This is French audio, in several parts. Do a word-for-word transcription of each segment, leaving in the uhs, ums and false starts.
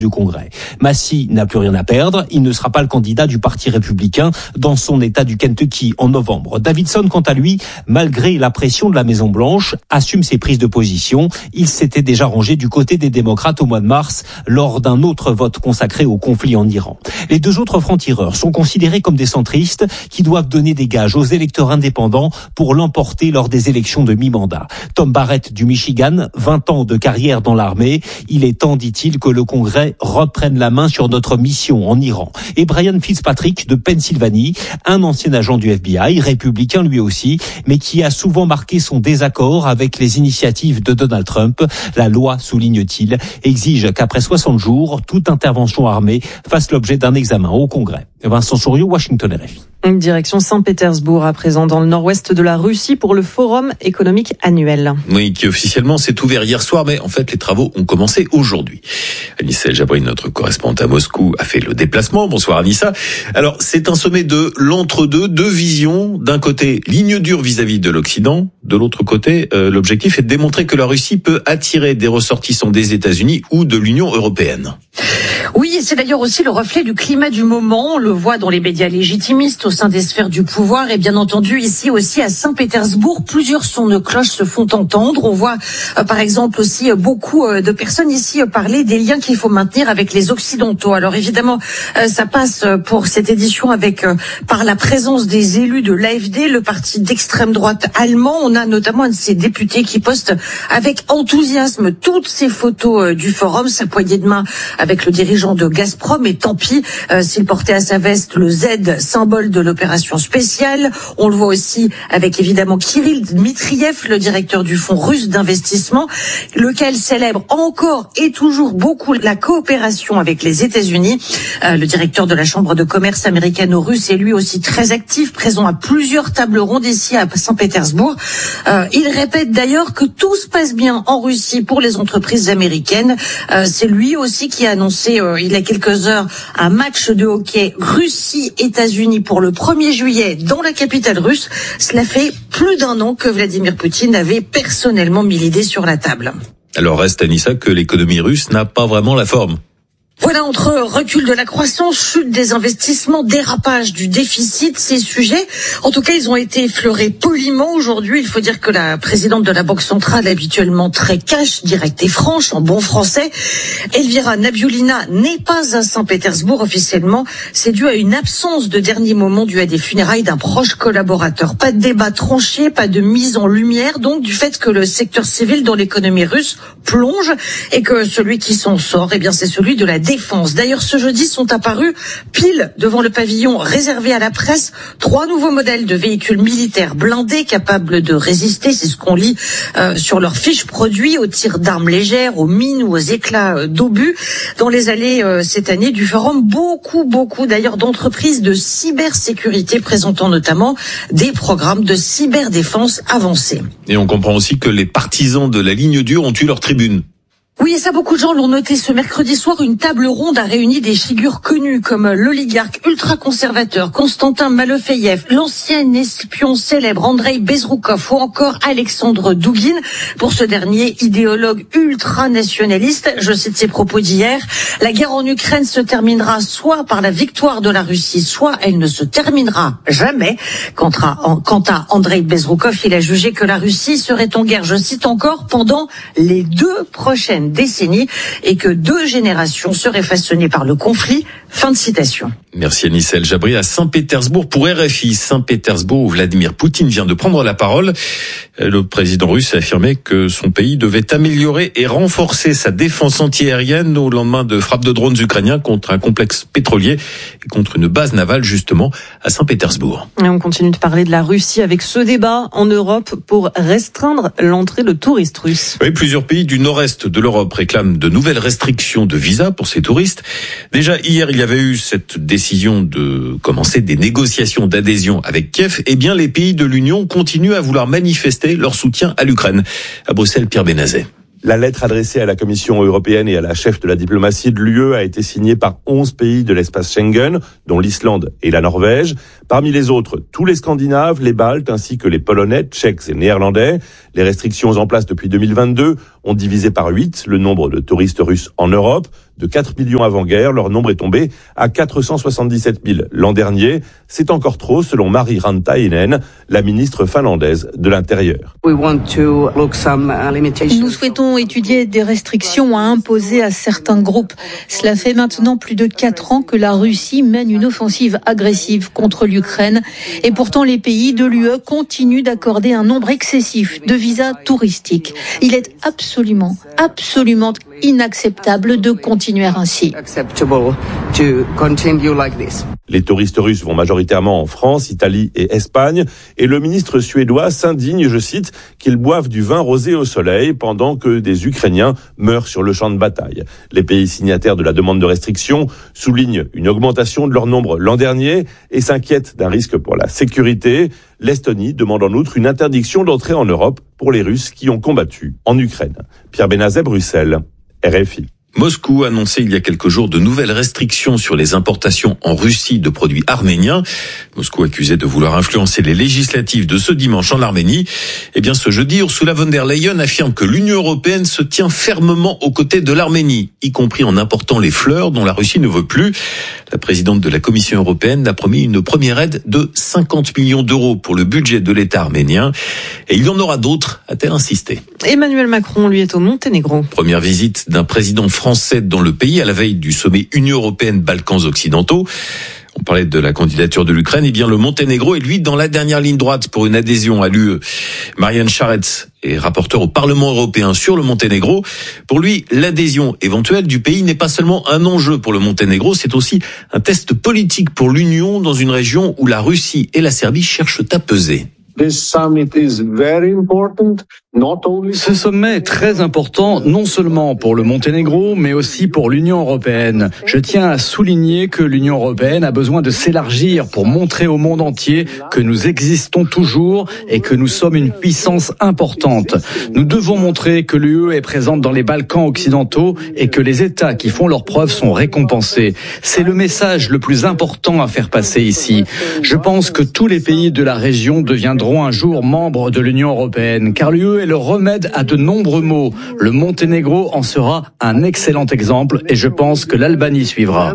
du Congrès. Massey n'a plus rien à perdre. Il ne sera pas le candidat du Parti républicain dans son État du Kentucky en novembre. Davidson, quant à lui, malgré la pression de la Maison-Blanche, assume ses prises de position. Il s'était déjà rangé du côté des démocrates au mois de mars lors d'un autre vote consacré au conflit en Iran. Les deux autres francs-tireurs sont considérés comme des centristes qui doivent donner des gages aux électeurs indépendants pour l'emporter lors des élections de mi-mandat. Tom Barrett du Michigan, vingt ans de carrière dans l'armée. Il est temps, dit-il, que le Congrès reprenne la main sur notre mission en Iran. Et Brian Fitzpatrick de Pennsylvanie, un ancien agent du F B I, républicain lui aussi, mais qui a souvent marqué son désaccord avec les initiatives de Donald Trump. La loi, souligne-t-il, exige qu'après soixante jours, toute intervention armée fasse l'objet d'un examen au Congrès. Vincent Souriau, Washington R F I. Une direction Saint-Pétersbourg à présent dans le nord-ouest de la Russie pour le Forum économique annuel. Oui, qui officiellement s'est ouvert hier soir, mais en fait les travaux ont commencé aujourd'hui. Anissa El Jabri, notre correspondante à Moscou, a fait le déplacement. Bonsoir Anissa. Alors c'est un sommet de l'entre-deux, deux visions. D'un côté, ligne dure vis-à-vis de l'Occident. De l'autre côté, euh, l'objectif est de démontrer que la Russie peut attirer des ressortissants des États-Unis ou de l'Union européenne. Oui, et c'est d'ailleurs aussi le reflet du climat du moment. On le voit dans les médias légitimistes, au sein des sphères du pouvoir, et bien entendu ici aussi à Saint-Pétersbourg, plusieurs sons de cloche se font entendre. On voit euh, par exemple aussi euh, beaucoup euh, de personnes ici euh, parler des liens qu'il faut maintenir avec les Occidentaux. Alors évidemment, euh, ça passe euh, pour cette édition avec euh, par la présence des élus de l'A F D, le parti d'extrême droite allemand. On a notamment un de ces députés qui poste avec enthousiasme toutes ces photos euh, du forum, sa poignée de main avec le dirigeant de Gazprom, et tant pis euh, s'il portait à sa veste le Z, symbole de l'opération spéciale. On le voit aussi avec évidemment Kirill Dmitriev, le directeur du fonds russe d'investissement, lequel célèbre encore et toujours beaucoup la coopération avec les États-Unis. Euh, le directeur de la Chambre de commerce américano-russe est lui aussi très actif, présent à plusieurs tables rondes ici à Saint-Pétersbourg. Euh, il répète d'ailleurs que tout se passe bien en Russie pour les entreprises américaines. Euh, c'est lui aussi qui a annoncé euh, il y a quelques heures un match de hockey Russie-États-Unis pour le premier juillet dans la capitale russe. Cela fait plus d'un an que Vladimir Poutine avait personnellement mis l'idée sur la table. Alors reste Anissa que l'économie russe n'a pas vraiment la forme. Voilà, entre recul de la croissance, chute des investissements, dérapage du déficit, ces sujets, en tout cas, ils ont été effleurés poliment aujourd'hui. Il faut dire que la présidente de la Banque centrale, habituellement très cash, directe et franche, en bon français, Elvira Nabiullina, n'est pas à Saint-Pétersbourg officiellement. C'est dû à une absence de dernier moment due à des funérailles d'un proche collaborateur. Pas de débat tranché, pas de mise en lumière, donc, du fait que le secteur civil dans l'économie russe plonge et que celui qui s'en sort, eh bien, c'est celui de la défense. D'ailleurs, ce jeudi sont apparus, pile devant le pavillon réservé à la presse, trois nouveaux modèles de véhicules militaires blindés capables de résister, c'est ce qu'on lit euh, sur leurs fiches produits, aux tirs d'armes légères, aux mines ou aux éclats euh, d'obus. Dans les allées euh, cette année du forum, beaucoup, beaucoup d'ailleurs d'entreprises de cybersécurité présentant notamment des programmes de cyberdéfense avancés. Et on comprend aussi que les partisans de la ligne dure ont eu leur tribune. Oui, et ça, beaucoup de gens l'ont noté ce mercredi soir. Une table ronde a réuni des figures connues comme l'oligarque ultra-conservateur Konstantin Malofeyev, l'ancien espion célèbre Andrei Bezroukov ou encore Alexandre Douguine. Pour ce dernier, idéologue ultra-nationaliste, je cite ses propos d'hier, la guerre en Ukraine se terminera soit par la victoire de la Russie, soit elle ne se terminera jamais. Quant à, quant à Andrei Bezroukov, il a jugé que la Russie serait en guerre, je cite encore, pendant les deux prochaines décennies et que deux générations seraient façonnées par le conflit. Fin de citation. Merci Anissa El Jabri à Saint-Pétersbourg pour R F I. Saint-Pétersbourg où Vladimir Poutine vient de prendre la parole. Le président russe a affirmé que son pays devait améliorer et renforcer sa défense antiaérienne au lendemain de frappes de drones ukrainiens contre un complexe pétrolier et contre une base navale justement à Saint-Pétersbourg. Et on continue de parler de la Russie avec ce débat en Europe pour restreindre l'entrée de touristes russes. Oui, plusieurs pays du nord-est de l'Europe réclament de nouvelles restrictions de visa pour ces touristes. Déjà hier, il y avait eu cette décision de commencer des négociations d'adhésion avec Kiev. Eh bien, les pays de l'Union continuent à vouloir manifester leur soutien à l'Ukraine. À Bruxelles, Pierre Benazet. La lettre adressée à la Commission européenne et à la chef de la diplomatie de l'U E a été signée par onze pays de l'espace Schengen, dont l'Islande et la Norvège. Parmi les autres, tous les Scandinaves, les Baltes, ainsi que les Polonais, Tchèques et Néerlandais. Les restrictions en place depuis deux mille vingt-deux ont divisé par huit le nombre de touristes russes en Europe. De quatre millions avant-guerre, leur nombre est tombé à quatre cent soixante-dix-sept mille l'an dernier. C'est encore trop, selon Mari Rantainen, la ministre finlandaise de l'Intérieur. Nous souhaitons étudier des restrictions à imposer à certains groupes. Cela fait maintenant plus de quatre ans que la Russie mène une offensive agressive contre l'Ukraine. Et pourtant, les pays de l'U E continuent d'accorder un nombre excessif de visas touristiques. Il est absolument, absolument inacceptable de continuer ainsi. Les touristes russes vont majoritairement en France, Italie et Espagne, et le ministre suédois s'indigne, je cite, qu'ils boivent du vin rosé au soleil pendant que des Ukrainiens meurent sur le champ de bataille. Les pays signataires de la demande de restriction soulignent une augmentation de leur nombre l'an dernier et s'inquiètent d'un risque pour la sécurité. L'Estonie demande en outre une interdiction d'entrée en Europe pour les Russes qui ont combattu en Ukraine. Pierre Benazet, Bruxelles, R F I. Moscou a annoncé il y a quelques jours de nouvelles restrictions sur les importations en Russie de produits arméniens. Moscou accusé de vouloir influencer les législatives de ce dimanche en Arménie. Eh bien, ce jeudi, Ursula von der Leyen affirme que l'Union européenne se tient fermement aux côtés de l'Arménie, y compris en important les fleurs dont la Russie ne veut plus. La présidente de la Commission européenne a promis une première aide de cinquante millions d'euros pour le budget de l'État arménien. Et il y en aura d'autres, a-t-elle insisté. Emmanuel Macron, lui, est au Monténégro. Première visite d'un président français dans le pays à la veille du sommet Union européenne-Balkans occidentaux. On parlait de la candidature de l'Ukraine. Eh bien, le Monténégro est, lui, dans la dernière ligne droite pour une adhésion à l'U E. Marianne Charetz est rapporteure au Parlement européen sur le Monténégro. Pour lui, l'adhésion éventuelle du pays n'est pas seulement un enjeu pour le Monténégro, c'est aussi un test politique pour l'Union dans une région où la Russie et la Serbie cherchent à peser. Ce sommet est très important, non seulement pour le Monténégro, mais aussi pour l'Union européenne. Je tiens à souligner que l'Union européenne a besoin de s'élargir pour montrer au monde entier que nous existons toujours et que nous sommes une puissance importante. Nous devons montrer que l'U E est présente dans les Balkans occidentaux et que les États qui font leurs preuves sont récompensés. C'est le message le plus important à faire passer ici. Je pense que tous les pays de la région deviendront un jour membres de l'Union européenne, car l'U E est le remède à de nombreux maux. Le Monténégro en sera un excellent exemple et je pense que l'Albanie suivra.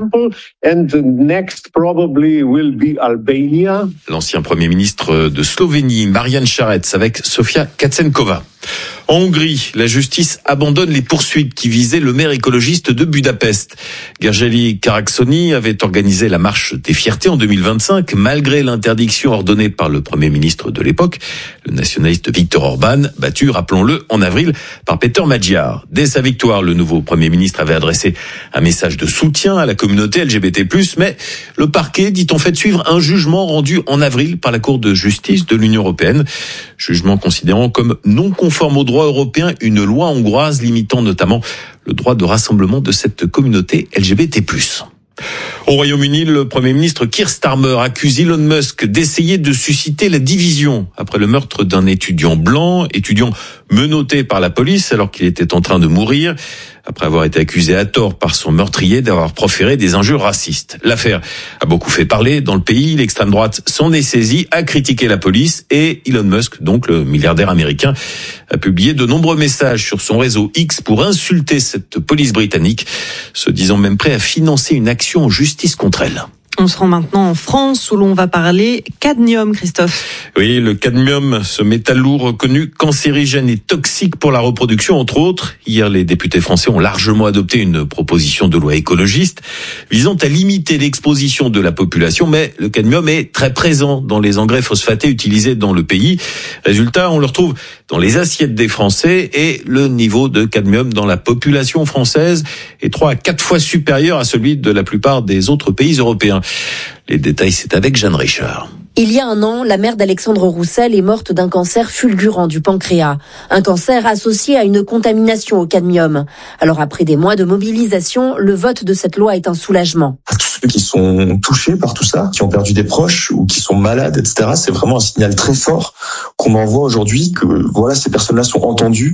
L'ancien Premier ministre de Slovénie, Marianne Charetz, avec Sofia Katsenkova. En Hongrie, la justice abandonne les poursuites qui visaient le maire écologiste de Budapest. Gergely Karacsony avait organisé la marche des fiertés en deux mille vingt-cinq, malgré l'interdiction ordonnée par le Premier ministre de l'époque, le nationaliste Viktor Orban, battu, rappelons-le, en avril par Péter Magyar. Dès sa victoire, le nouveau Premier ministre avait adressé un message de soutien à la communauté L G B T plus, mais le parquet dit en fait suivre un jugement rendu en avril par la Cour de justice de l'Union européenne, jugement considérant comme non conforme au droit européen une loi hongroise limitant notamment le droit de rassemblement de cette communauté L G B T plus. Au Royaume-Uni, le Premier ministre Keir Starmer accuse Elon Musk d'essayer de susciter la division après le meurtre d'un étudiant blanc, étudiant menotté par la police alors qu'il était en train de mourir, après avoir été accusé à tort par son meurtrier d'avoir proféré des injures racistes. L'affaire a beaucoup fait parler dans le pays, l'extrême droite s'en est saisie, a critiqué la police et Elon Musk, donc le milliardaire américain, a publié de nombreux messages sur son réseau X pour insulter cette police britannique, se disant même prêt à financer une action en justice contre elle. On se rend maintenant en France où l'on va parler cadmium, Christophe. Oui, le cadmium, ce métal lourd reconnu cancérigène et toxique pour la reproduction, entre autres. Hier, les députés français ont largement adopté une proposition de loi écologiste visant à limiter l'exposition de la population, mais le cadmium est très présent dans les engrais phosphatés utilisés dans le pays. Résultat, on le retrouve dans les assiettes des Français et le niveau de cadmium dans la population française est trois à quatre fois supérieur à celui de la plupart des autres pays européens. Les détails, c'est avec Jeanne Richard. Il y a un an, la mère d'Alexandre Roussel est morte d'un cancer fulgurant du pancréas. Un cancer associé à une contamination au cadmium. Alors après des mois de mobilisation, le vote de cette loi est un soulagement. À tous ceux qui sont touchés par tout ça, qui ont perdu des proches ou qui sont malades, et cetera, c'est vraiment un signal très fort qu'on envoie aujourd'hui que voilà, ces personnes-là sont entendues.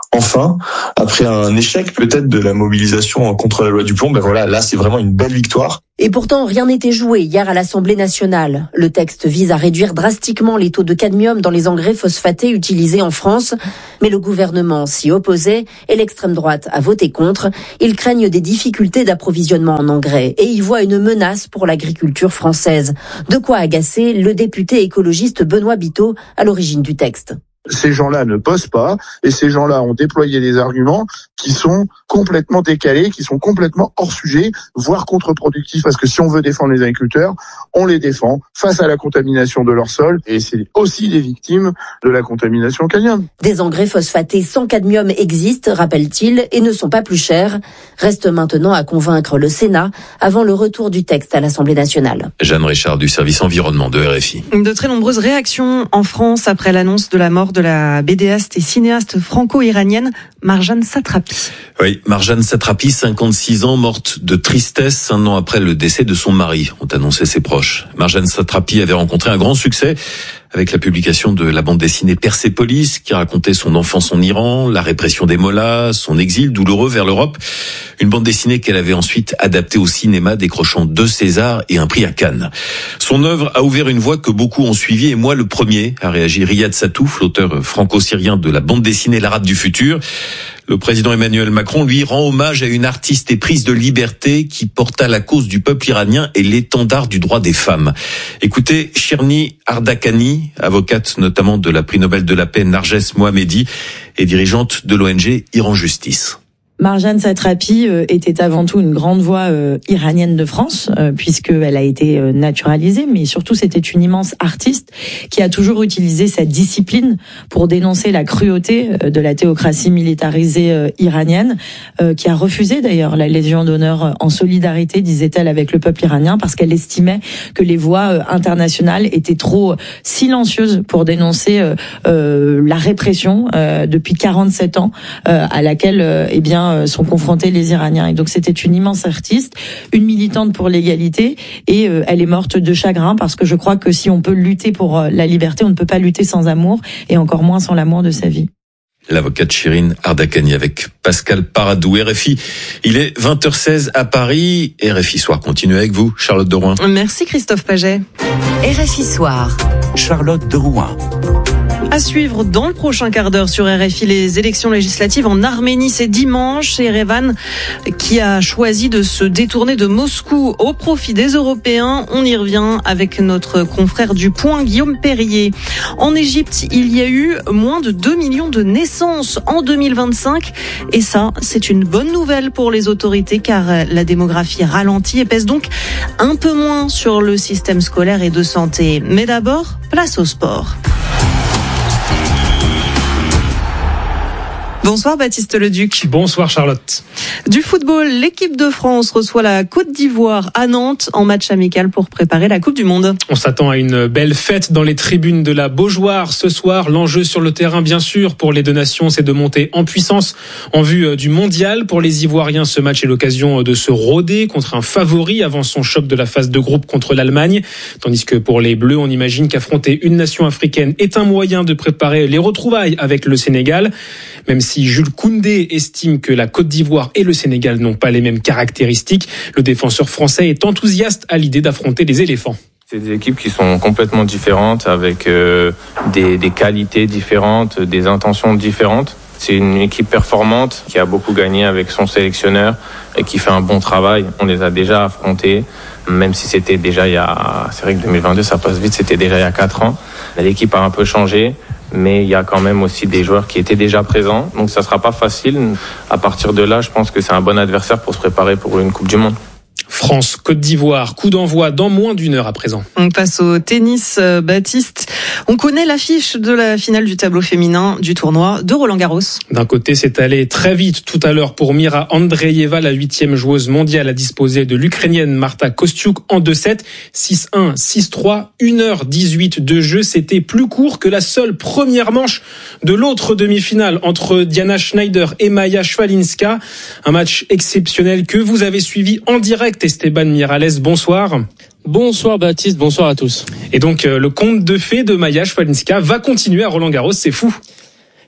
enfin, après un échec peut-être de la mobilisation contre la loi du plomb, ben voilà, là c'est vraiment une belle victoire. Et pourtant, rien n'était joué hier à l'Assemblée nationale. Le texte vise à réduire drastiquement les taux de cadmium dans les engrais phosphatés utilisés en France. Mais le gouvernement s'y opposait et l'extrême droite a voté contre. Ils craignent des difficultés d'approvisionnement en engrais et y voient une menace pour l'agriculture française. De quoi agacer le député écologiste Benoît Biteau à l'origine du texte. Ces gens-là ne posent pas et ces gens-là ont déployé des arguments qui sont complètement décalés, qui sont complètement hors sujet, voire contre-productifs, parce que si on veut défendre les agriculteurs, on les défend face à la contamination de leur sol et c'est aussi des victimes de la contamination au cadmium. Des engrais phosphatés sans cadmium existent, rappelle-t-il, et ne sont pas plus chers. Reste maintenant à convaincre le Sénat avant le retour du texte à l'Assemblée nationale. Jeanne Richard du service environnement de R F I. De très nombreuses réactions en France après l'annonce de la mort de la bédéaste et cinéaste franco-iranienne Marjane Satrapi. Oui, Marjane Satrapi, cinquante-six ans, morte de tristesse un an après le décès de son mari, ont annoncé ses proches. Marjane Satrapi avait rencontré un grand succès avec la publication de la bande dessinée Persépolis, qui racontait son enfance en Iran, la répression des mollahs, son exil douloureux vers l'Europe. Une bande dessinée qu'elle avait ensuite adaptée au cinéma, décrochant deux Césars et un prix à Cannes. Son œuvre a ouvert une voie que beaucoup ont suivie, et moi le premier, a réagi Riyad Satouf, l'auteur franco-syrien de la bande dessinée L'Arabe du futur. Le président Emmanuel Macron, lui, rend hommage à une artiste éprise de liberté qui porta la cause du peuple iranien et l'étendard du droit des femmes. Écoutez, Shirni Ardakani, avocate notamment de la prix Nobel de la paix Narges Mohammedi et dirigeante de l'O N G Iran Justice. Marjane Satrapi était avant tout une grande voix iranienne de France, puisqu'elle a été naturalisée, mais surtout c'était une immense artiste qui a toujours utilisé sa discipline pour dénoncer la cruauté de la théocratie militarisée iranienne, qui a refusé d'ailleurs la Légion d'honneur en solidarité, disait-elle, avec le peuple iranien, parce qu'elle estimait que les voix internationales étaient trop silencieuses pour dénoncer la répression depuis quarante-sept ans à laquelle, eh bien, sont confrontés les Iraniens. Et donc c'était une immense artiste, une militante pour l'égalité, et euh, elle est morte de chagrin, parce que je crois que si on peut lutter pour euh, la liberté, on ne peut pas lutter sans amour, et encore moins sans l'amour de sa vie. L'avocate Shirin Ardakani avec Pascal Paradou, R F I. Il est vingt heures seize à Paris. R F I Soir continue avec vous, Charlotte de Rouen. Merci Christophe Paget. R F I Soir. Charlotte de Rouen. À suivre dans le prochain quart d'heure sur R F I, les élections législatives en Arménie. C'est dimanche. C'est Erevan qui a choisi de se détourner de Moscou au profit des Européens. On y revient avec notre confrère du Point, Guillaume Perrier. En Égypte, il y a eu moins de deux millions de naissances en deux mille vingt-cinq. Et ça, c'est une bonne nouvelle pour les autorités, car la démographie ralentit et pèse donc un peu moins sur le système scolaire et de santé. Mais d'abord, place au sport. Bonsoir Baptiste Leduc. Bonsoir Charlotte. Du football, l'équipe de France reçoit la Côte d'Ivoire à Nantes en match amical pour préparer la Coupe du Monde. On s'attend à une belle fête dans les tribunes de la Beaujoire ce soir. L'enjeu sur le terrain, bien sûr, pour les deux nations, c'est de monter en puissance en vue du mondial. Pour les Ivoiriens, ce match est l'occasion de se rôder contre un favori avant son choc de la phase de groupe contre l'Allemagne. Tandis que pour les Bleus, on imagine qu'affronter une nation africaine est un moyen de préparer les retrouvailles avec le Sénégal. Même si Jules Koundé estime que la Côte d'Ivoire et le Sénégal n'ont pas les mêmes caractéristiques, le défenseur français est enthousiaste à l'idée d'affronter les éléphants. C'est des équipes qui sont complètement différentes, avec euh, des, des qualités différentes, des intentions différentes. C'est une équipe performante qui a beaucoup gagné avec son sélectionneur et qui fait un bon travail. On les a déjà affrontés, même si c'était déjà il y a... C'est vrai que deux mille vingt-deux, ça passe vite, c'était déjà il y a quatre ans. L'équipe a un peu changé, mais il y a quand même aussi des joueurs qui étaient déjà présents. Donc ça sera pas facile. À partir de là, je pense que c'est un bon adversaire pour se préparer pour une Coupe du Monde. France, Côte d'Ivoire, coup d'envoi dans moins d'une heure à présent. On passe au tennis, euh, Baptiste. On connaît l'affiche de la finale du tableau féminin du tournoi de Roland-Garros. D'un côté, c'est allé très vite tout à l'heure pour Mira Andreeva, la huitième joueuse mondiale à disposer de l'Ukrainienne Marta Kostyuk en deux sept, six un, six trois, une heure dix-huit de jeu. C'était plus court que la seule première manche de l'autre demi-finale entre Diana Schneider et Maja Szwalinska. Un match exceptionnel que vous avez suivi en direct. Esteban Miralles, bonsoir. Bonsoir Baptiste, bonsoir à tous. Et donc euh, le conte de fées de Maja Szwalinska va continuer à Roland-Garros, c'est fou.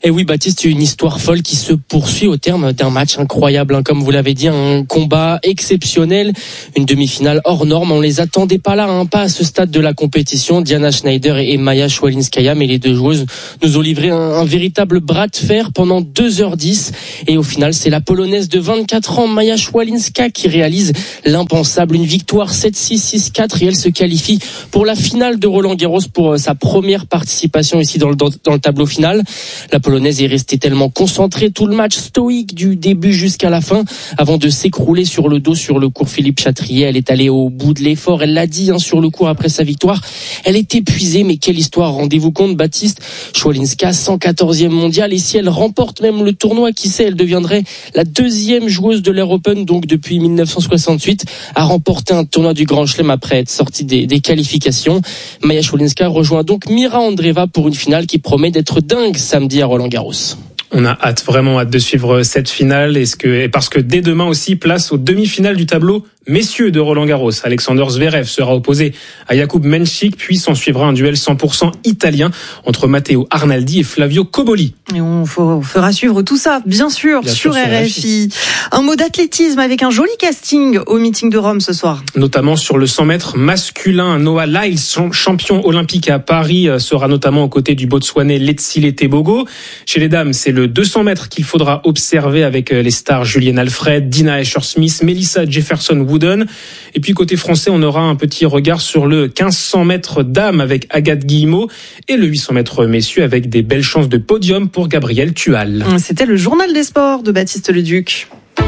Et oui, Baptiste, une histoire folle qui se poursuit au terme d'un match incroyable, hein, comme vous l'avez dit, un combat exceptionnel, une demi-finale hors norme. On les attendait pas là, hein, pas à ce stade de la compétition. Diana Schneider et Maya Schwalinskaya, mais les deux joueuses nous ont livré un, un véritable bras de fer pendant deux heures dix. Et au final, c'est la Polonaise de vingt-quatre ans, Maya Schwalinska, qui réalise l'impensable, une victoire sept six, six quatre, et elle se qualifie pour la finale de Roland-Garros pour sa première participation ici dans le, dans, dans le tableau final. La Polonaise est restée tellement concentrée tout le match, stoïque du début jusqu'à la fin, avant de s'écrouler sur le dos sur le court Philippe Chatrier. Elle est allée au bout de l'effort, elle l'a dit, hein, sur le court après sa victoire. Elle est épuisée, mais quelle histoire, rendez-vous compte, Baptiste. Schwalinska, cent quatorzième mondiale, et si elle remporte même le tournoi, qui sait, elle deviendrait la deuxième joueuse de l'Air Open, donc depuis dix-neuf cent soixante-huit, à remporter un tournoi du Grand Chelem après être sortie des, des qualifications. Maya Schwalinska rejoint donc Mira Andreeva pour une finale qui promet d'être dingue samedi à Roland-Garros. On a hâte, vraiment hâte de suivre cette finale. Est-ce que, et parce que dès demain aussi, place aux demi-finales du tableau messieurs de Roland-Garros. Alexander Zverev sera opposé à Jakub Menchik, puis s'en suivra un duel cent pour cent italien entre Matteo Arnaldi et Flavio Cobolli. Et on fera suivre tout ça, bien sûr, bien sur, sûr sur R F I. Un mot d'athlétisme avec un joli casting au meeting de Rome ce soir. Notamment sur le cent mètres masculin. Noah Lyles, champion olympique à Paris, sera notamment aux côtés du Botswanais Letsile Tebogo. Chez les dames, c'est le deux cents mètres qu'il faudra observer avec les stars Julienne Alfred, Dina Escher-Smith, Melissa Jefferson Wooden. Et puis côté français, on aura un petit regard sur le quinze cents mètres dames avec Agathe Guillemot et le huit cents mètres messieurs avec des belles chances de podium pour Gabriel Tual. C'était le journal des sports de Baptiste Leduc.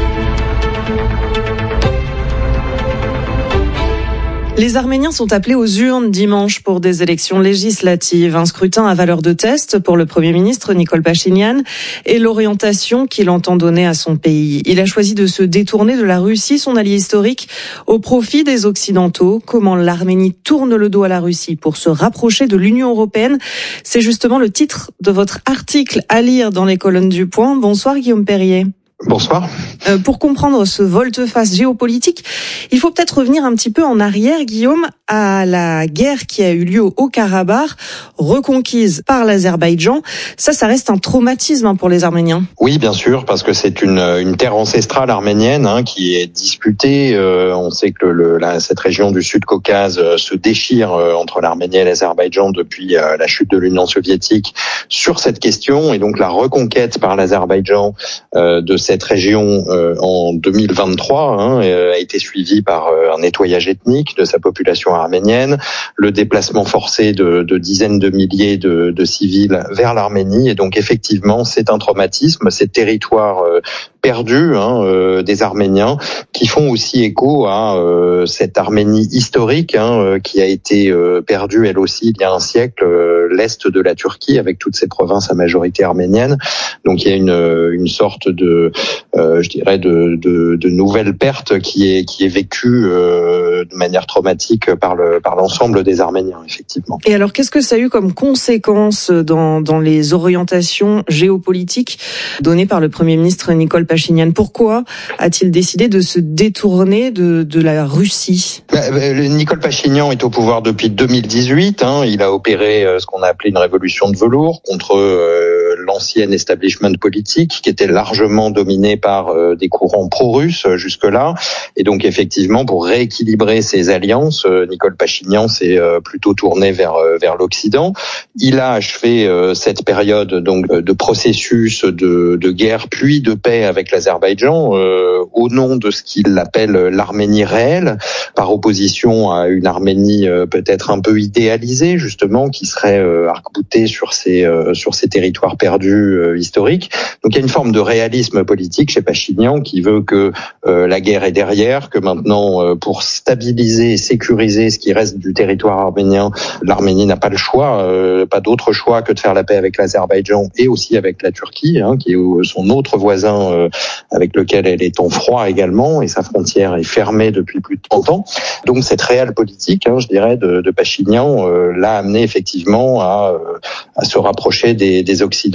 Les Arméniens sont appelés aux urnes dimanche pour des élections législatives. Un scrutin à valeur de test pour le Premier ministre Nicole Pachinian et l'orientation qu'il entend donner à son pays. Il a choisi de se détourner de la Russie, son allié historique, au profit des Occidentaux. Comment l'Arménie tourne le dos à la Russie pour se rapprocher de l'Union européenne? C'est justement le titre de votre article à lire dans les colonnes du Point. Bonsoir Guillaume Perrier. Bonsoir. Euh, pour comprendre ce volte-face géopolitique, il faut peut-être revenir un petit peu en arrière, Guillaume, à la guerre qui a eu lieu au Haut-Karabakh, reconquise par l'Azerbaïdjan. Ça, ça reste un traumatisme pour les Arméniens. Oui, bien sûr, parce que c'est une, une terre ancestrale arménienne hein, qui est disputée. Euh, on sait que le, la, cette région du Sud-Caucase euh, se déchire euh, entre l'Arménie et l'Azerbaïdjan depuis euh, la chute de l'Union soviétique sur cette question. Et donc la reconquête par l'Azerbaïdjan euh, de cette région euh, en deux mille vingt-trois hein, a été suivie par euh, un nettoyage ethnique de sa population arménienne, le déplacement forcé de, de dizaines de milliers de, de civils vers l'Arménie. Et donc effectivement, c'est un traumatisme, ces territoires euh, perdus hein, euh, des Arméniens qui font aussi écho à euh, cette Arménie historique hein, euh, qui a été euh, perdue elle aussi il y a un siècle, euh, l'est de la Turquie avec toutes ses provinces à majorité arménienne. Donc il y a une, une sorte de Euh, je dirais de, de, de nouvelles pertes qui est qui est vécue euh, de manière traumatique par le par l'ensemble des Arméniens effectivement. Et alors qu'est-ce que ça a eu comme conséquence dans dans les orientations géopolitiques données par le Premier ministre Nicole Pachinian? Pourquoi a-t-il décidé de se détourner de de la Russie? bah, Nicole Pachinian est au pouvoir depuis deux mille dix-huit. Hein, il a opéré euh, ce qu'on a appelé une révolution de velours contre euh, l'ancien establishment politique qui était largement dominé par euh, des courants pro-russes euh, jusque-là. Et donc effectivement, pour rééquilibrer ces alliances, euh, Nicole Pachinian s'est euh, plutôt tourné vers euh, vers l'Occident. Il a achevé euh, cette période donc de processus de, de guerre puis de paix avec l'Azerbaïdjan euh, au nom de ce qu'il appelle l'Arménie réelle, par opposition à une Arménie euh, peut-être un peu idéalisée justement, qui serait euh, arc-boutée sur ces euh, sur ces territoires perdus euh, historiques. Donc il y a une forme de réalisme politique chez Pachinian qui veut que euh, la guerre est derrière, que maintenant euh, pour stabiliser et sécuriser ce qui reste du territoire arménien, l'Arménie n'a pas le choix, euh, pas d'autre choix que de faire la paix avec l'Azerbaïdjan et aussi avec la Turquie, hein, qui est son autre voisin euh, avec lequel elle est en froid également, et sa frontière est fermée depuis plus de trente ans. Donc cette réelle politique, hein, je dirais, de, de Pachinian euh, l'a amené effectivement à, euh, à se rapprocher des, des Occidentaux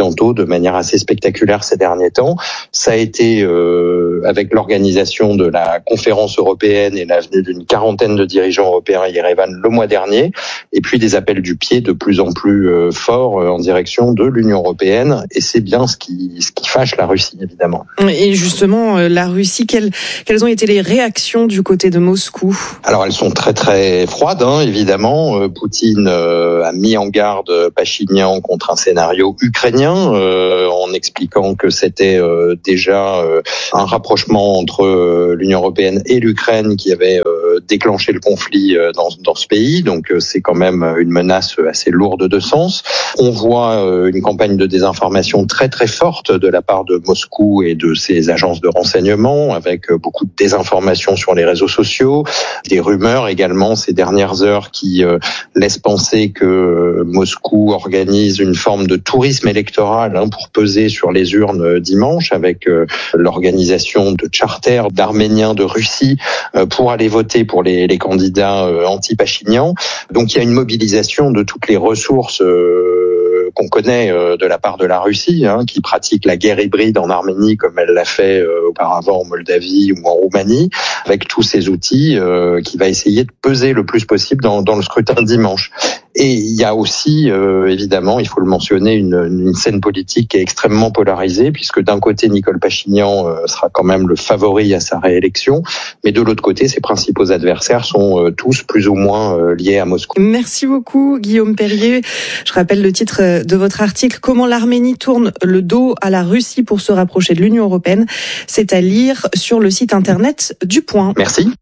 occidentaux de manière assez spectaculaire ces derniers temps. Ça a été euh, avec l'organisation de la conférence européenne et la venue d'une quarantaine de dirigeants européens à Yerevan le mois dernier, et puis des appels du pied de plus en plus euh, forts euh, en direction de l'Union européenne, et c'est bien ce qui, ce qui fâche la Russie, évidemment. Et justement, euh, la Russie, quelles, quelles ont été les réactions du côté de Moscou ? Alors elles sont très très froides, hein, évidemment. Euh, Poutine euh, a mis en garde Pachinian contre un scénario ukrainien, euh, en expliquant que c'était euh, déjà euh, un rapprochement entre euh, l'Union européenne et l'Ukraine qui avait euh, déclenché le conflit euh, dans, dans ce pays. Donc euh, c'est quand même une menace assez lourde de sens. On voit euh, une campagne de désinformation très très forte de la part de Moscou et de ses agences de renseignement, avec euh, beaucoup de désinformation sur les réseaux sociaux, des rumeurs également ces dernières heures qui euh, laissent penser que euh, Moscou organise une forme de tourisme électoral hein, pour peser sur les urnes dimanche, avec euh, l'organisation de charters d'Arméniens de Russie euh, pour aller voter pour les, les candidats euh, anti-Pachinian. Donc il y a une mobilisation de toutes les ressources euh, qu'on connaît euh, de la part de la Russie, hein, qui pratique la guerre hybride en Arménie comme elle l'a fait euh, auparavant en Moldavie ou en Roumanie, avec tous ces outils euh, qui va essayer de peser le plus possible dans, dans le scrutin dimanche. Et il y a aussi, euh, évidemment, il faut le mentionner, une, une scène politique qui est extrêmement polarisée, puisque d'un côté, Nicole Pachinian euh, sera quand même le favori à sa réélection, mais de l'autre côté, ses principaux adversaires sont euh, tous plus ou moins euh, liés à Moscou. Merci beaucoup, Guillaume Perrier. Je rappelle le titre de votre article, « Comment l'Arménie tourne le dos à la Russie pour se rapprocher de l'Union européenne ». C'est à lire sur le site internet du Point. Merci.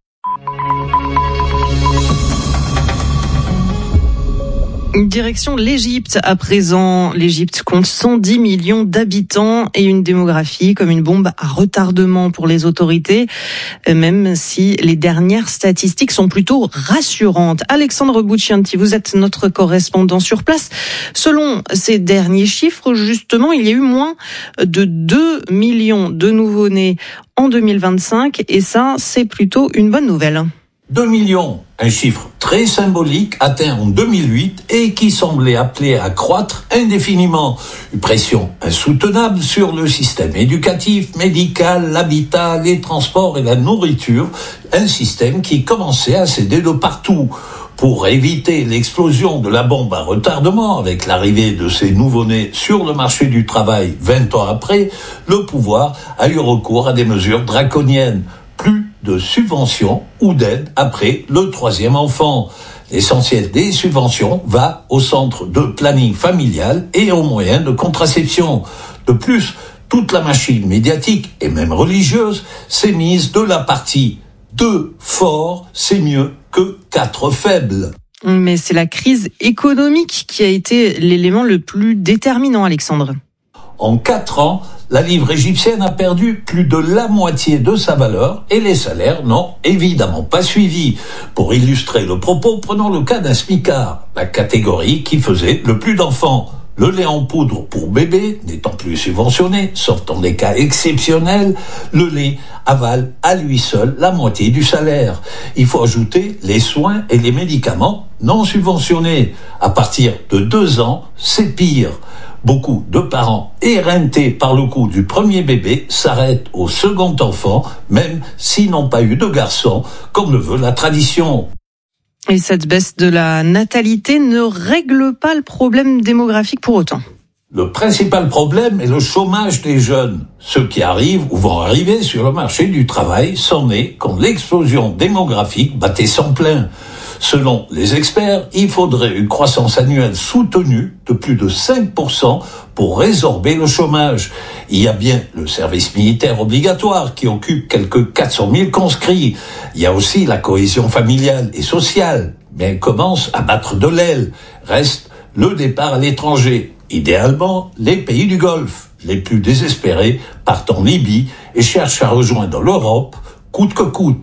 Direction l'Égypte à présent. L'Égypte compte cent dix millions d'habitants et une démographie comme une bombe à retardement pour les autorités, même si les dernières statistiques sont plutôt rassurantes. Alexandre Bouchianti, vous êtes notre correspondant sur place. Selon ces derniers chiffres, justement, il y a eu moins de deux millions de nouveau-nés en deux mille vingt-cinq et ça, c'est plutôt une bonne nouvelle. deux millions, un chiffre très symbolique atteint en deux mille huit et qui semblait appelé à croître indéfiniment. Une pression insoutenable sur le système éducatif, médical, l'habitat, les transports et la nourriture. Un système qui commençait à céder de partout. Pour éviter l'explosion de la bombe à retardement avec l'arrivée de ces nouveau-nés sur le marché du travail vingt ans après, le pouvoir a eu recours à des mesures draconiennes. Plus de subventions ou d'aides après le troisième enfant. L'essentiel des subventions va au centre de planning familial et aux moyens de contraception. De plus, toute la machine médiatique et même religieuse s'est mise de la partie deux forts, c'est mieux que quatre faibles. Mais c'est la crise économique qui a été l'élément le plus déterminant, Alexandre. En quatre ans, la livre égyptienne a perdu plus de la moitié de sa valeur et les salaires n'ont évidemment pas suivi. Pour illustrer le propos, prenons le cas d'un smicard, la catégorie qui faisait le plus d'enfants. Le lait en poudre pour bébé n'étant plus subventionné, sauf dans des cas exceptionnels, le lait avale à lui seul la moitié du salaire. Il faut ajouter les soins et les médicaments non subventionnés. À partir de deux ans, c'est pire. Beaucoup de parents éreintés par le coup du premier bébé s'arrêtent au second enfant, même s'ils n'ont pas eu de garçon, comme le veut la tradition. Et cette baisse de la natalité ne règle pas le problème démographique pour autant. Le principal problème est le chômage des jeunes. Ceux qui arrivent ou vont arriver sur le marché du travail sont nés quand l'explosion démographique battait son plein. Selon les experts, il faudrait une croissance annuelle soutenue de plus de cinq pour cent pour résorber le chômage. Il y a bien le service militaire obligatoire qui occupe quelques quatre cent mille conscrits. Il y a aussi la cohésion familiale et sociale, mais elle commence à battre de l'aile. Reste le départ à l'étranger. Idéalement, les pays du Golfe, les plus désespérés, partent en Libye et cherchent à rejoindre l'Europe coûte que coûte.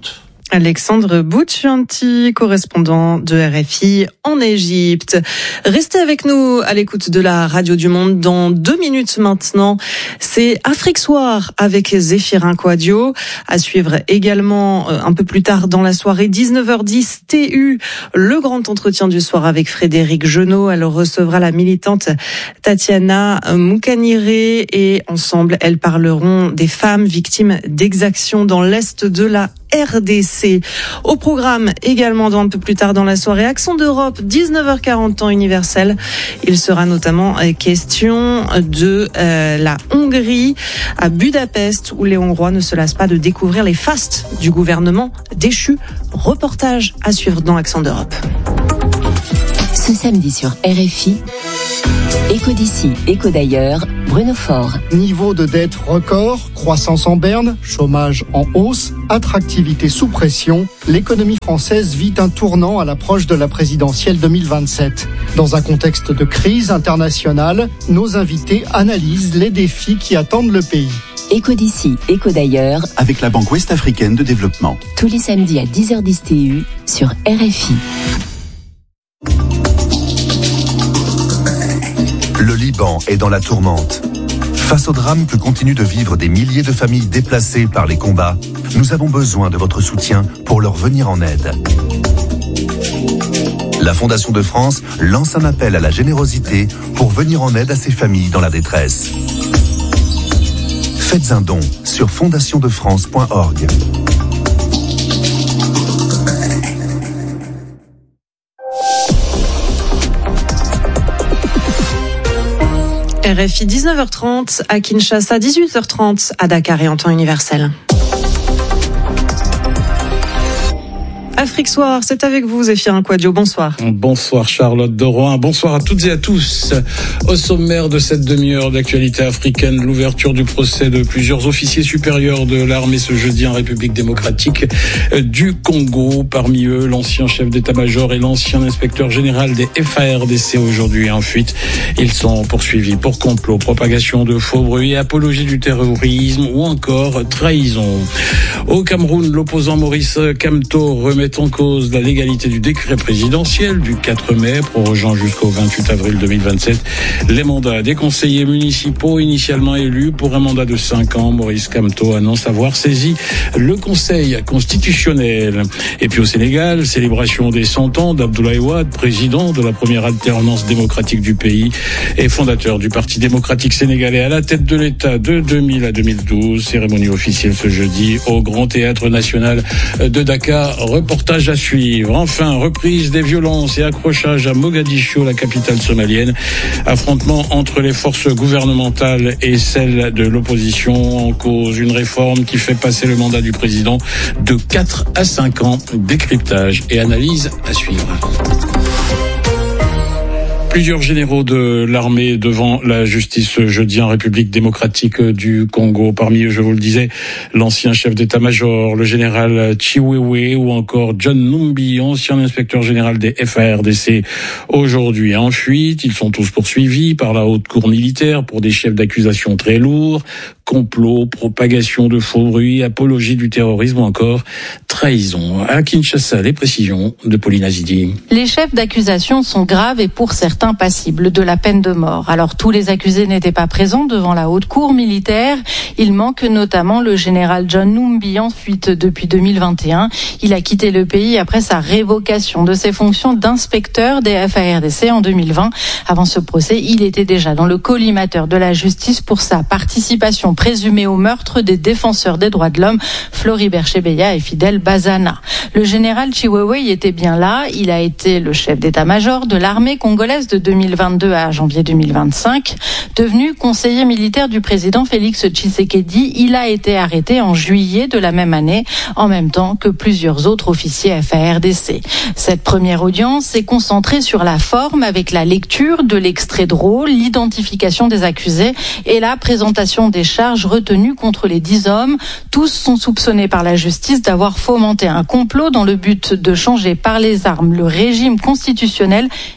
Alexandre Bouccianti, correspondant de R F I en Égypte. Restez avec nous à l'écoute de la Radio du Monde. Dans deux minutes maintenant, c'est Afrique Soir avec Zéphirin Quadio. À suivre également un peu plus tard dans la soirée, dix-neuf heures dix, T U, le grand entretien du soir avec Frédéric Genot. Elle recevra la militante Tatiana Moukaniré et ensemble, elles parleront des femmes victimes d'exactions dans l'Est de la R D C. Au programme également un peu plus tard dans la soirée, Accent d'Europe, dix-neuf heures quarante temps universel. Il sera notamment question de euh, la Hongrie à Budapest où les Hongrois ne se lassent pas de découvrir les fastes du gouvernement déchu. Reportage à suivre dans Accent d'Europe. Ce samedi sur R F I, Écho d'ici, écho d'ailleurs, Bruno Faure. Niveau de dette record, croissance en berne, chômage en hausse, attractivité sous pression, l'économie française vit un tournant à l'approche de la présidentielle deux mille vingt-sept. Dans un contexte de crise internationale, nos invités analysent les défis qui attendent le pays. Écho d'ici, écho d'ailleurs, avec la Banque Ouest-Africaine de Développement. Tous les samedis à dix heures dix T U sur R F I. Le Liban est dans la tourmente. Face au drame que continuent de vivre des milliers de familles déplacées par les combats, nous avons besoin de votre soutien pour leur venir en aide. La Fondation de France lance un appel à la générosité pour venir en aide à ces familles dans la détresse. Faites un don sur fondation de france point org. R F I dix-neuf heures trente à Kinshasa, dix-huit heures trente à Dakar et en temps universel. Afrique Soir, c'est avec vous Zéphirin Quadio, bonsoir. Bonsoir Charlotte de Rouen, bonsoir à toutes et à tous. Au sommaire de cette demi-heure d'actualité africaine, l'ouverture du procès de plusieurs officiers supérieurs de l'armée ce jeudi en République démocratique du Congo. Parmi eux, l'ancien chef d'état-major et l'ancien inspecteur général des F A R D C aujourd'hui en fuite. Ils sont poursuivis pour complot, propagation de faux bruits, apologie du terrorisme ou encore trahison. Au Cameroun, l'opposant Maurice Kamto remet en cause la légalité du décret présidentiel du quatre mai, prorogeant jusqu'au vingt-huit avril deux mille vingt-sept les mandats des conseillers municipaux initialement élus pour un mandat de cinq ans. Maurice Kamto annonce avoir saisi le Conseil constitutionnel. Et puis au Sénégal, célébration des cent ans d'Abdoulaye Wade, président de la première alternance démocratique du pays et fondateur du Parti démocratique sénégalais à la tête de l'État de deux mille à deux mille douze. Cérémonie officielle ce jeudi au Grand Théâtre National de Dakar. Reportage à suivre. Enfin, reprise des violences et accrochage à Mogadiscio, la capitale somalienne. Affrontement entre les forces gouvernementales et celles de l'opposition. En cause, une réforme qui fait passer le mandat du président de quatre à cinq ans. Décryptage et analyse à suivre. Plusieurs généraux de l'armée devant la justice jeudi en République démocratique du Congo. Parmi eux, je vous le disais, l'ancien chef d'état-major, le général Chiwewe ou encore John Numbi, ancien inspecteur général des F A R D C, aujourd'hui en fuite. Ils sont tous poursuivis par la haute cour militaire pour des chefs d'accusation très lourds. Complot, propagation de faux bruits, apologie du terrorisme ou encore trahison. À Kinshasa, les précisions de Pauline Azidi. Les chefs d'accusation sont graves et pour certains passibles de la peine de mort. Alors tous les accusés n'étaient pas présents devant la haute cour militaire. Il manque notamment le général John Numbi en fuite depuis deux mille vingt et un. Il a quitté le pays après sa révocation de ses fonctions d'inspecteur des F A R D C en deux mille vingt. Avant ce procès, il était déjà dans le collimateur de la justice pour sa participation présumée au meurtre des défenseurs des droits de l'homme, Floribert Chebeya et Fidel Bazana. Le général Chiwewe était bien là. Il a été le chef d'état-major de l'armée congolaise de deux mille vingt-deux à janvier deux mille vingt-cinq. Devenu conseiller militaire du président Félix Tshisekedi, il a été arrêté en juillet de la même année, en même temps que plusieurs autres officiers F A R D C. Cette première audience s'est concentrée sur la forme avec la lecture de l'extrait de rôle, l'identification des accusés et la présentation des charges retenues contre les dix hommes. Tous sont soupçonnés par la justice d'avoir fomenté un complot dans le but de changer par les armes le régime constitutionnel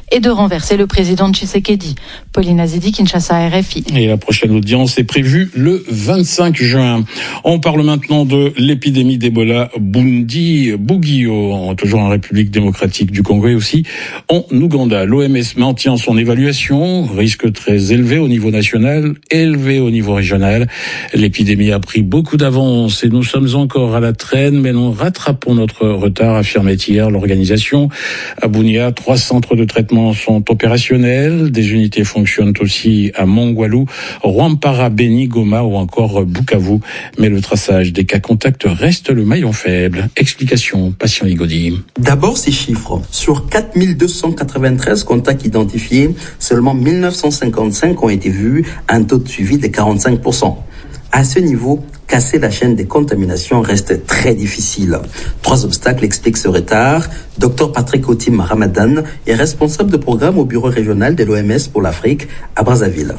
et de renverser le président Tshisekedi. Pauline Azidi, Kinshasa, R F I. Et la prochaine audience est prévue le vingt-cinq juin. On parle maintenant de l'épidémie d'Ebola Bundi Bugio, toujours en République démocratique du Congo et aussi en Ouganda. L'O M S maintient son évaluation, risque très élevé au niveau national, élevé au niveau régional. L'épidémie a pris beaucoup d'avance et nous sommes encore à la traîne, mais nous rattrapons notre retard, affirmait hier l'organisation. À Bunia, trois centres de traitement sont opérationnels. Des unités fonctionnent aussi à Mongwalu, Rwampara, Beni, Goma ou encore Bukavu. Mais le traçage des cas contacts reste le maillon faible. Explication, Patient Ligodi. D'abord, ces chiffres. Sur quatre mille deux cent quatre-vingt-treize contacts identifiés, seulement mille neuf cent cinquante-cinq ont été vus, un taux de suivi de quarante-cinq pour cent. À ce niveau, casser la chaîne des contaminations reste très difficile. Trois obstacles expliquent ce retard. Docteur Patrick Otim Ramadan est responsable de programme au bureau régional de l'O M S pour l'Afrique à Brazzaville.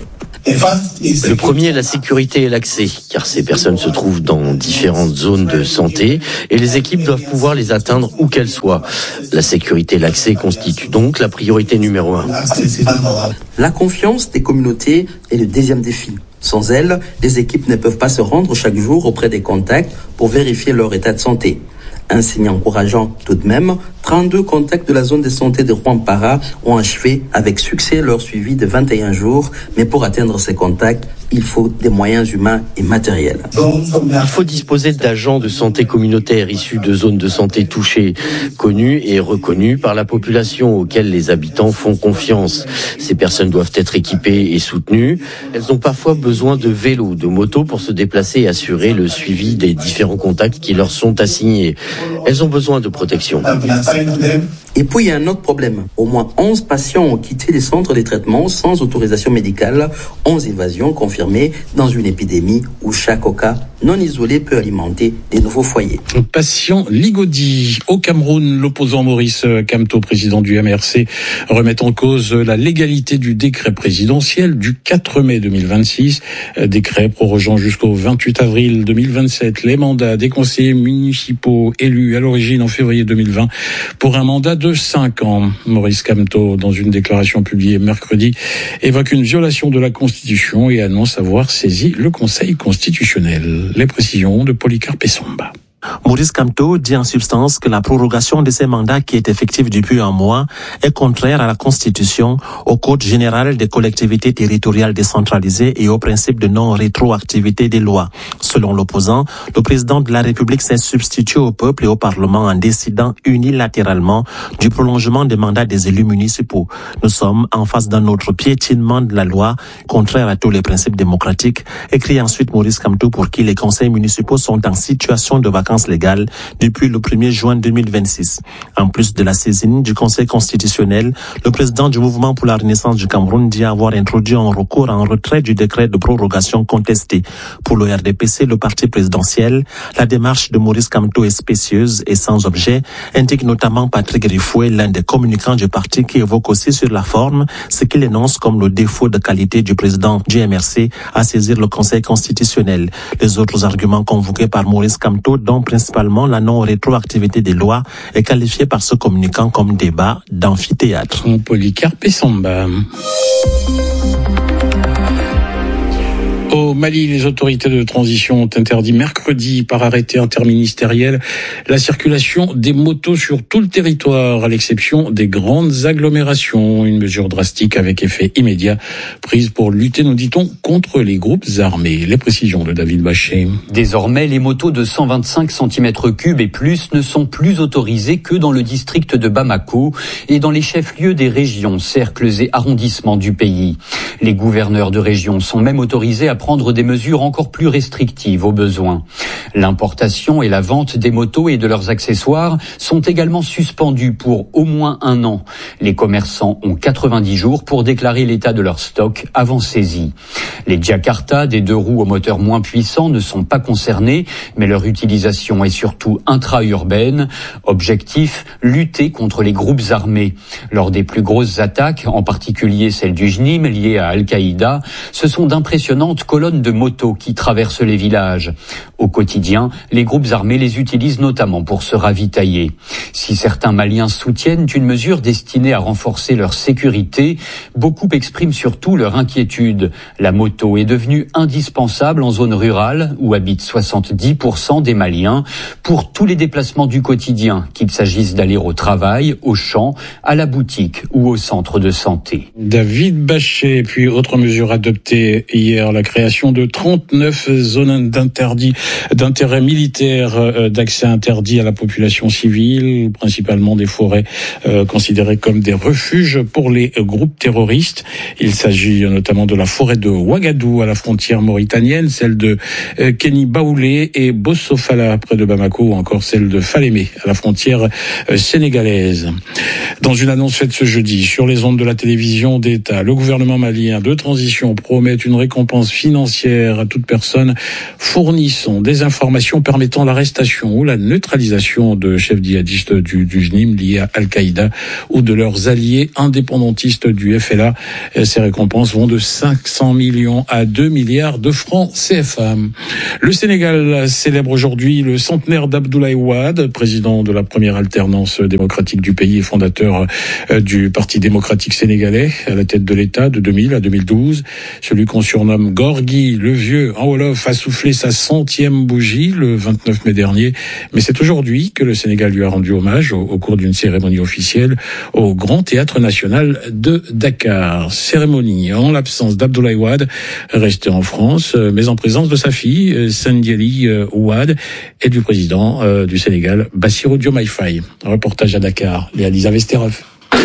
Le premier est la sécurité et l'accès, car ces personnes se trouvent dans différentes zones de santé et les équipes doivent pouvoir les atteindre où qu'elles soient. La sécurité et l'accès constituent donc la priorité numéro un. La confiance des communautés est le deuxième défi. Sans elle, les équipes ne peuvent pas se rendre chaque jour auprès des contacts pour vérifier leur état de santé. Un signe encourageant tout de même, trente-deux contacts de la zone de santé de Rwampara ont achevé avec succès leur suivi de vingt et un jours, mais pour atteindre ces contacts, il faut des moyens humains et matériels. Il faut disposer d'agents de santé communautaires issus de zones de santé touchées, connus et reconnus par la population auxquelles les habitants font confiance. Ces personnes doivent être équipées et soutenues. Elles ont parfois besoin de vélos, de motos pour se déplacer et assurer le suivi des différents contacts qui leur sont assignés. Elles ont besoin de protection. Et puis il y a un autre problème. Au moins onze patients ont quitté les centres de traitement sans autorisation médicale, onze évasions confirmées dans une épidémie où chaque cas non isolé peut alimenter des nouveaux foyers. Patient Ligodi. Au Cameroun, l'opposant Maurice Kamto, président du M R C, remet en cause la légalité du décret présidentiel du quatre mai deux mille vingt-six, décret prorogeant jusqu'au vingt-huit avril deux mille vingt-sept les mandats des conseillers municipaux élus à l'origine en février deux mille vingt pour un mandat de cinq ans. Maurice Kamto, dans une déclaration publiée mercredi, évoque une violation de la Constitution et annonce avoir saisi le Conseil constitutionnel. Les précisions de Polycarpe Somba. Maurice Kamto dit en substance que la prorogation de ces mandats qui est effective depuis un mois est contraire à la Constitution, au Code général des collectivités territoriales décentralisées et au principe de non-rétroactivité des lois. Selon l'opposant, le président de la République s'est substitué au peuple et au Parlement en décidant unilatéralement du prolongement des mandats des élus municipaux. Nous sommes en face d'un autre piétinement de la loi, contraire à tous les principes démocratiques, écrit ensuite Maurice Kamto, pour qui les conseils municipaux sont en situation de vacances légales depuis le premier juin deux mille vingt-six. En plus de la saisine du Conseil constitutionnel, le président du Mouvement pour la Renaissance du Cameroun dit avoir introduit un recours en retrait du décret de prorogation contesté. Pour le R D P C, le parti présidentiel, la démarche de Maurice Kamto est spécieuse et sans objet, indique notamment Patrick Rifoué, l'un des communicants du parti, qui évoque aussi sur la forme ce qu'il énonce comme le défaut de qualité du président du M R C à saisir le Conseil constitutionnel. Les autres arguments convoqués par Maurice Kamto, dont principalement la non-rétroactivité des lois, est qualifiée par ce communicant comme débat d'amphithéâtre. Polycarpe Somba. Au Mali, les autorités de transition ont interdit mercredi par arrêté interministériel la circulation des motos sur tout le territoire, à l'exception des grandes agglomérations. Une mesure drastique avec effet immédiat prise pour lutter, nous dit-on, contre les groupes armés. Les précisions de David Bachet. Désormais, les motos de cent vingt-cinq centimètres cubes et plus ne sont plus autorisées que dans le district de Bamako et dans les chefs-lieux des régions, cercles et arrondissements du pays. Les gouverneurs de région sont même autorisés à prendre des mesures encore plus restrictives au besoin. L'importation et la vente des motos et de leurs accessoires sont également suspendues pour au moins un an. Les commerçants ont quatre-vingt-dix jours pour déclarer l'état de leur stock avant saisie. Les Jakarta, des deux roues au moteur moins puissant, ne sont pas concernés, mais leur utilisation est surtout intra-urbaine. Objectif, lutter contre les groupes armés. Lors des plus grosses attaques, en particulier celle du J N I M liée à Al-Qaïda, ce sont d'impressionnantes colonnes colonnes de motos qui traversent les villages. Au quotidien, les groupes armés les utilisent notamment pour se ravitailler. Si certains Maliens soutiennent une mesure destinée à renforcer leur sécurité, beaucoup expriment surtout leur inquiétude. La moto est devenue indispensable en zone rurale où habitent soixante-dix pour cent des Maliens pour tous les déplacements du quotidien, qu'il s'agisse d'aller au travail, au champ, à la boutique ou au centre de santé. David Bachet, puis autre mesure adoptée hier, la création de trente-neuf zones d'interdit, d'intérêt militaire, d'accès interdit à la population civile, principalement des forêts euh, considérées comme des refuges pour les groupes terroristes. Il s'agit notamment de la forêt de Ouagadou à la frontière mauritanienne, celle de euh, Kéni Baoulé et Bossofala près de Bamako, ou encore celle de Falémé à la frontière euh, sénégalaise. Dans une annonce faite ce jeudi sur les ondes de la télévision d'État, le gouvernement malien de transition promet une récompense financière à toute personne fournissant des informations permettant l'arrestation ou la neutralisation de chefs djihadistes du, du J N I M liés à Al-Qaïda ou de leurs alliés indépendantistes du F L A. Ces récompenses vont de cinq cents millions à deux milliards de francs C F A. Le Sénégal célèbre aujourd'hui le centenaire d'Abdoulaye Wade, président de la première alternance démocratique du pays et fondateur du Parti démocratique sénégalais, à la tête de l'État de deux mille à deux mille douze. Celui qu'on surnomme Gorgui, le vieux, en wolof, a soufflé sa centième bougie le vingt-neuf mai dernier. Mais c'est aujourd'hui que le Sénégal lui a rendu hommage au, au cours d'une cérémonie officielle au Grand Théâtre National de Dakar. Cérémonie en l'absence d'Abdoulaye Wade, resté en France, mais en présence de sa fille, Sandiali Wade, et du président euh, du Sénégal, Bassirou Diomaye Faye. Un reportage à Dakar, Léa Lisa Vesterov.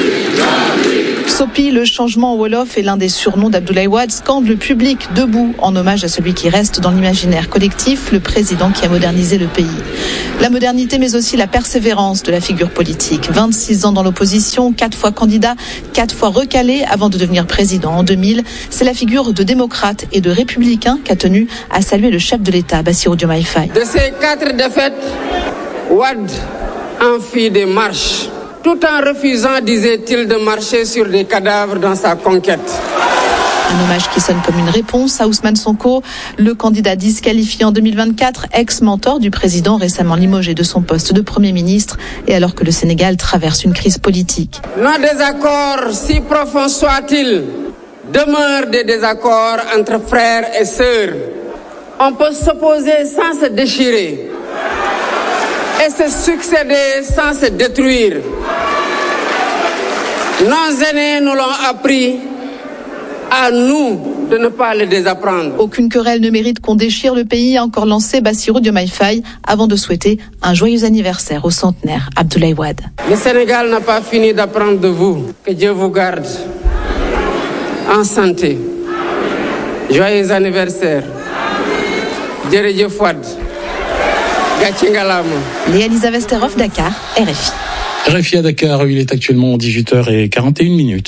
Sopi, le changement wolof est l'un des surnoms d'Abdoulaye Wade, scande le public debout en hommage à celui qui reste dans l'imaginaire collectif, le président qui a modernisé le pays. La modernité mais aussi la persévérance de la figure politique. vingt-six ans dans l'opposition, quatre fois candidat, quatre fois recalé avant de devenir président en deux mille. C'est la figure de démocrate et de républicain qu'a tenu à saluer le chef de l'État, Bassirou Diomaye Faye. De ces quatre défaites, Wade en fit des marches. Tout en refusant, disait-il, de marcher sur des cadavres dans sa conquête. Un hommage qui sonne comme une réponse à Ousmane Sonko, le candidat disqualifié en deux mille vingt-quatre, ex-mentor du président récemment limogé de son poste de Premier ministre, et alors que le Sénégal traverse une crise politique. Nos désaccords, si profonds soient-ils, demeurent des désaccords entre frères et sœurs. On peut s'opposer sans se déchirer et se succéder sans se détruire. Nos aînés nous l'ont appris, à nous de ne pas le désapprendre. Aucune querelle ne mérite qu'on déchire le pays, a encore lancé Bassirou Diomaye Faye avant de souhaiter un joyeux anniversaire au centenaire Abdoulaye Wade. Le Sénégal n'a pas fini d'apprendre de vous. Que Dieu vous garde en santé. Joyeux anniversaire. Djeredjef Wade. Léa Lisa Vesterov, Dakar, R F I. R F I à Dakar, il est actuellement dix-huit heures quarante et une minutes.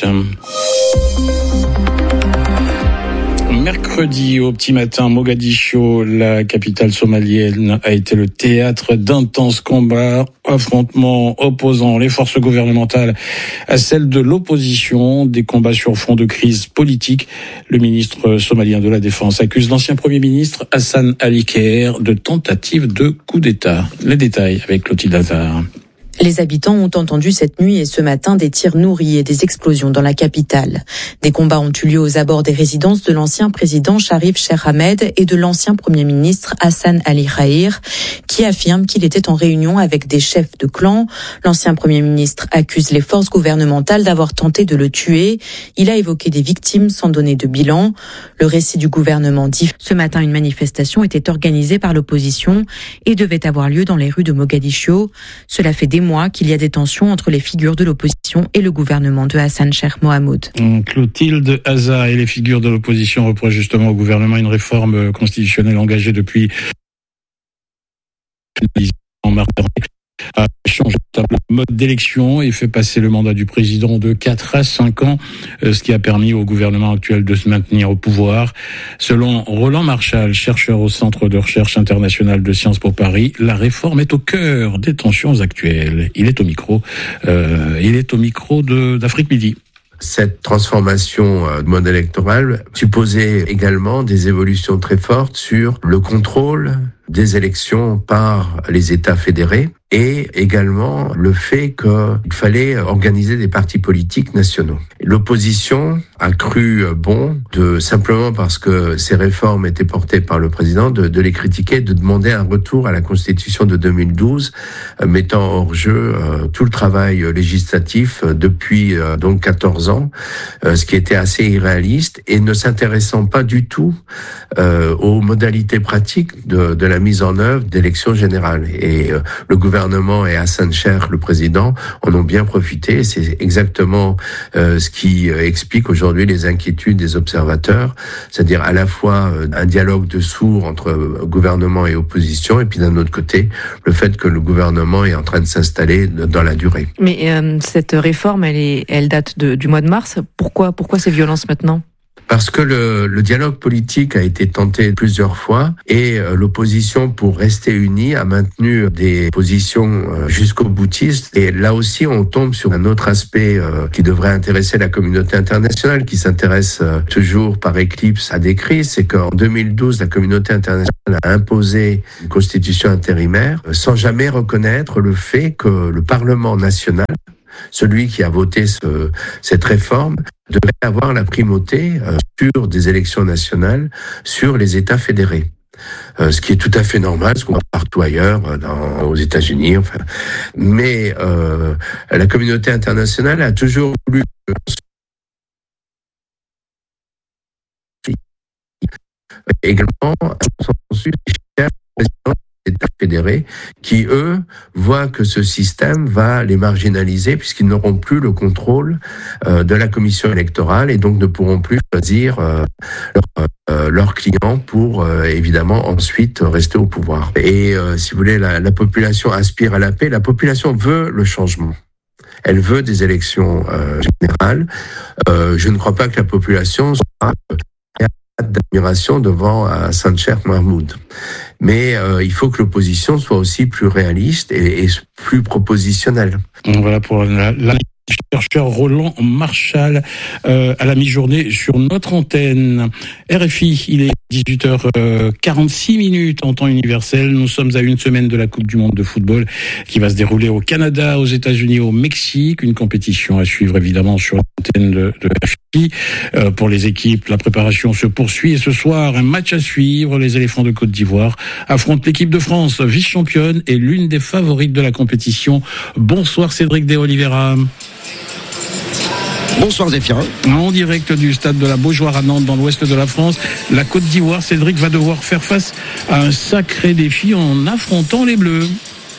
Mercredi au petit matin, Mogadiscio, la capitale somalienne, a été le théâtre d'intenses combats, affrontements opposant les forces gouvernementales à celles de l'opposition, des combats sur fond de crise politique. Le ministre somalien de la Défense accuse l'ancien Premier ministre Hassan Ali Khair de tentative de coup d'État. Les détails avec Clotilde Hazard. Les habitants ont entendu cette nuit et ce matin des tirs nourris et des explosions dans la capitale. Des combats ont eu lieu aux abords des résidences de l'ancien président Sharif Sheikh Ahmed et de l'ancien premier ministre Hassan Ali Khair, qui affirme qu'il était en réunion avec des chefs de clan. L'ancien premier ministre accuse les forces gouvernementales d'avoir tenté de le tuer. Il a évoqué des victimes sans donner de bilan. Le récit du gouvernement dit: ce matin, une manifestation était organisée par l'opposition et devait avoir lieu dans les rues de Mogadiscio. Cela fait des mois qu'il y a des tensions entre les figures de l'opposition et le gouvernement de Hassan Sheikh Mohamud. Clotilde Hazard et les figures de l'opposition reprochent justement au gouvernement une réforme constitutionnelle engagée depuis en mars dernier, a changé le mode d'élection et fait passer le mandat du président de quatre à cinq ans, ce qui a permis au gouvernement actuel de se maintenir au pouvoir. Selon Roland Marchal, chercheur au Centre de recherche international de Sciences Po Paris, la réforme est au cœur des tensions actuelles. Il est au micro, euh, il est au micro de, d'Afrique Midi. Cette transformation de mode électoral supposait également des évolutions très fortes sur le contrôle des élections par les États fédérés et également le fait qu'il fallait organiser des partis politiques nationaux. L'opposition a cru bon, de simplement parce que ces réformes étaient portées par le président, de, de les critiquer, de demander un retour à la Constitution de deux mille douze, euh, mettant hors jeu euh, tout le travail législatif euh, depuis euh, donc quatorze ans, euh, ce qui était assez irréaliste et ne s'intéressant pas du tout euh, aux modalités pratiques de, de la mise en œuvre d'élections générales. Et euh, le gouvernement et Hassan Sheikh, le président, en ont bien profité. C'est exactement euh, ce qui euh, explique aujourd'hui les inquiétudes des observateurs, c'est-à-dire à la fois euh, un dialogue de sourds entre euh, gouvernement et opposition, et puis d'un autre côté, le fait que le gouvernement est en train de s'installer dans la durée. Mais euh, cette réforme, elle, est, elle date de, du mois de mars. Pourquoi, pourquoi ces violences maintenant ? Parce que le, le dialogue politique a été tenté plusieurs fois et euh, l'opposition, pour rester unie, a maintenu des positions euh, jusqu'au boutiste. Et là aussi, on tombe sur un autre aspect euh, qui devrait intéresser la communauté internationale, qui s'intéresse euh, toujours par éclipse à des crises. C'est qu'en deux mille douze, la communauté internationale a imposé une constitution intérimaire euh, sans jamais reconnaître le fait que le Parlement national, celui qui a voté ce, cette réforme, devait avoir la primauté euh, sur des élections nationales, sur les États fédérés. Euh, ce qui est tout à fait normal, ce qu'on voit partout ailleurs, dans, aux États-Unis. Enfin. Mais euh, la communauté internationale a toujours voulu également un consensus cher au président des États fédérés qui, eux, voient que ce système va les marginaliser puisqu'ils n'auront plus le contrôle euh, de la commission électorale et donc ne pourront plus choisir euh, leur, euh, leurs clients pour, euh, évidemment, ensuite rester au pouvoir. Et euh, si vous voulez, la, la population aspire à la paix, la population veut le changement. Elle veut des élections euh, générales. Euh, je ne crois pas que la population soit d'admiration devant Hassan Sheikh Mahmoud. Mais euh, il faut que l'opposition soit aussi plus réaliste et, et plus propositionnelle. Voilà pour la, la... chercheur Roland Marchal euh, à la mi-journée sur notre antenne. R F I, il est dix-huit heures quarante-six minutes en temps universel. Nous sommes à une semaine de la Coupe du Monde de football qui va se dérouler au Canada, aux États-Unis, au Mexique. Une compétition à suivre évidemment sur l'antenne de, de R F I. Euh, pour les équipes, la préparation se poursuit et ce soir, un match à suivre. Les éléphants de Côte d'Ivoire affrontent l'équipe de France, vice-championne et l'une des favorites de la compétition. Bonsoir Cédric De Oliveira. Bonsoir Zéphirin. En direct du stade de la Beaujoire à Nantes, dans l'ouest de la France, la Côte d'Ivoire, Cédric va devoir faire face à un sacré défi en affrontant les Bleus.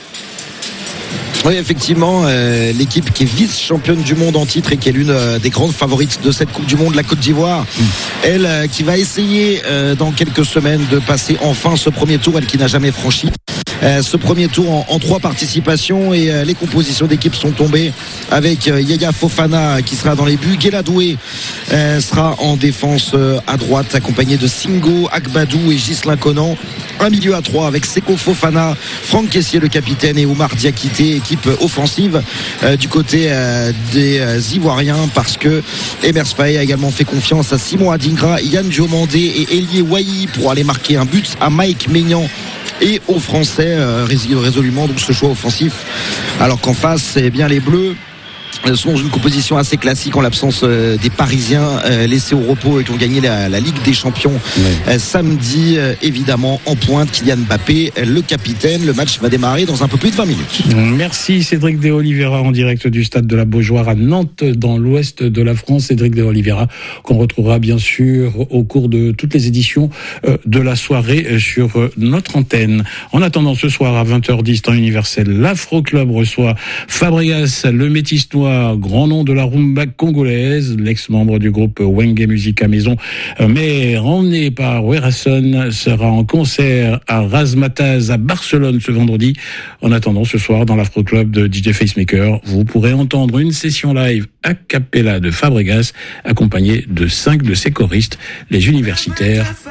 Oui, effectivement, euh, l'équipe qui est vice-championne du monde en titre et qui est l'une euh, des grandes favorites de cette Coupe du Monde, la Côte d'Ivoire, mmh. elle euh, qui va essayer euh, dans quelques semaines de passer enfin ce premier tour, elle qui n'a jamais franchi Euh, ce premier tour en, en trois participations et euh, les compositions d'équipe sont tombées avec euh, Yaya Fofana qui sera dans les buts, Guéladoué euh, sera en défense euh, à droite accompagné de Singo, Agbadou et Ghislain Conan, un milieu à trois avec Seko Fofana, Franck Kessié le capitaine et Oumar Diakité, équipe offensive euh, du côté euh, des euh, Ivoiriens parce que Emers Faé a également fait confiance à Simon Adingra, Yann Diomandé et Elie Wahi pour aller marquer un but à Mike Maignan et aux Français euh, résolument donc ce choix offensif, alors qu'en face c'est bien les Bleus sont dans une composition assez classique en l'absence euh, des Parisiens euh, laissés au repos et qui ont gagné la, la Ligue des Champions oui. euh, samedi, euh, évidemment en pointe Kylian Mbappé, le capitaine. Le match va démarrer dans un peu plus de vingt minutes. Merci Cédric De Oliveira en direct du stade de la Beaujoire à Nantes dans l'ouest de la France. Cédric De Oliveira qu'on retrouvera bien sûr au cours de toutes les éditions euh, de la soirée sur euh, notre antenne. En attendant, ce soir à vingt heures dix temps universel, l'Afro Club reçoit Fabregas, le métis noir, grand nom de la rumba congolaise, l'ex-membre du groupe Wenge Musica Maison, mais ramené par Werason, sera en concert à Razmataz à Barcelone ce vendredi. En attendant, ce soir, dans l'Afro Club de D J Facemaker, vous pourrez entendre une session live a cappella de Fabregas, accompagné de cinq de ses choristes, les universitaires